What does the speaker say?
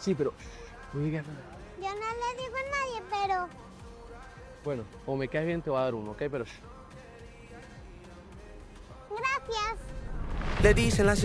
Sí, pero... no digas nada. Yo no le digo a nadie, pero... Bueno, como me caes bien te voy a dar uno, ¿ok? Pero... Gracias. Le dicen la